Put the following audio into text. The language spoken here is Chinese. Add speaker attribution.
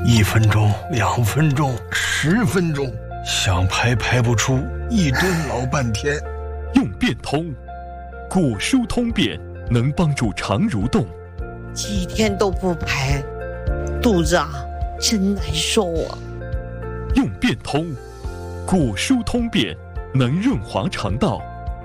Speaker 1: 1分钟、2分钟、10分钟，想排排不出，一顿老半天。
Speaker 2: 用便通，果蔬通便能帮助肠蠕动。
Speaker 3: 几天都不排，肚子真难受啊。
Speaker 2: 用便通，果蔬通便能润滑肠道。